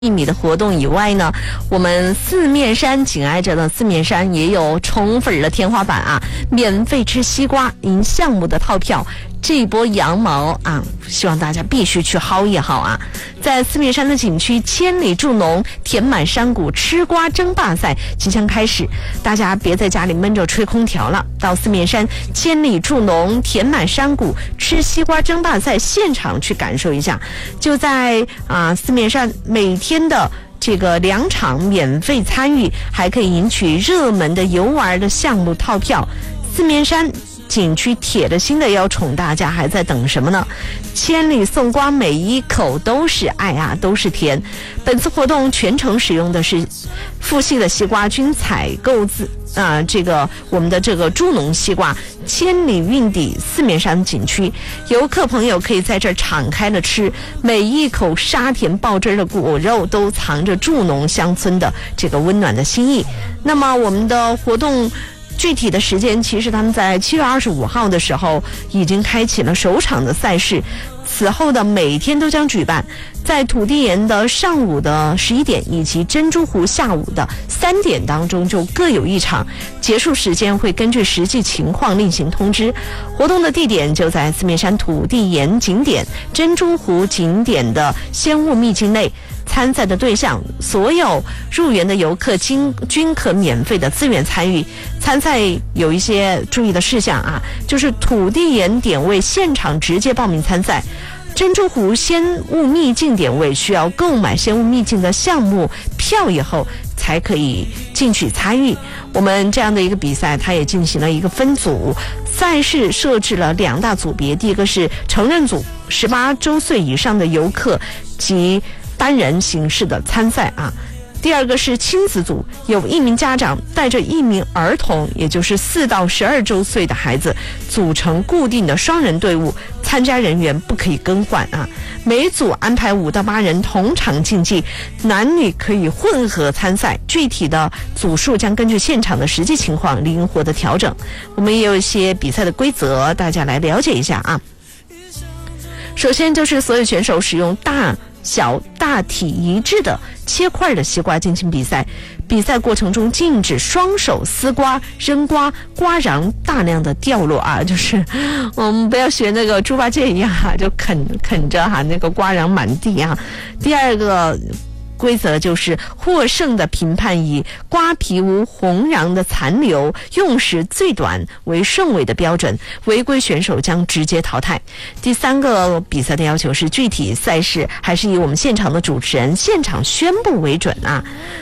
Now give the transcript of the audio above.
1米的活动以外呢，我们四面山紧挨着的四面山也有宠粉的天花板啊，免费吃西瓜赢项目的套票。这一波羊毛啊，希望大家必须去薅一薅啊！在四面山的景区，千里助农，填满山谷，吃瓜争霸赛即将开始，大家别在家里闷着吹空调了，到四面山千里助农，填满山谷，吃西瓜争霸赛现场去感受一下。就在四面山每天的这个2场免费参与，还可以赢取热门的游玩的项目套票。四面山景区铁了心的要宠大家，还在等什么呢？千里送瓜，每一口都是爱啊，都是甜。本次活动全程使用的是富硒的西瓜，均采购自我们的这个猪农西瓜，千里运抵四面山景区，游客朋友可以在这儿敞开了吃，每一口沙甜爆汁的果肉都藏着助农乡村的这个温暖的心意。那么我们的活动具体的时间，其实他们在7月25号的时候已经开启了首场的赛事，此后的每天都将举办，在土地岩的上午的11点以及珍珠湖下午的3点当中就各有一场，结束时间会根据实际情况另行通知。活动的地点就在四面山土地岩景点、珍珠湖景点的仙雾秘境内。参赛的对象，所有入园的游客均可免费的自愿参与。参赛有一些注意的事项啊，就是土地岩点位现场直接报名参赛，珍珠湖仙雾秘境点位需要购买仙雾秘境的项目票以后才可以进去参与。我们这样的一个比赛，它也进行了一个分组，赛事设置了2大组别，第一个是成人组，18周岁以上的游客及单人形式的参赛啊。第二个是亲子组，有1名家长带着1名儿童，也就是4到12周岁的孩子，组成固定的双人队伍，参加人员不可以更换啊。每组安排5到8人同场竞技，男女可以混合参赛，具体的组数将根据现场的实际情况灵活的调整。我们也有一些比赛的规则，大家来了解一下啊。首先就是所有选手使用大小大体一致的切块的西瓜进行比赛，比赛过程中禁止双手撕瓜、扔瓜，瓜瓤大量的掉落啊，就是我们不要学那个猪八戒一样啊，就啃着那个瓜瓤满地啊。第二个规则就是获胜的评判以瓜皮无红瓤的残留、用时最短为顺位的标准，违规选手将直接淘汰。第3个比赛的要求是具体赛事还是以我们现场的主持人现场宣布为准啊。